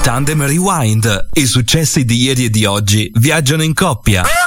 Tandem Rewind. I successi di ieri e di oggi viaggiano in coppia.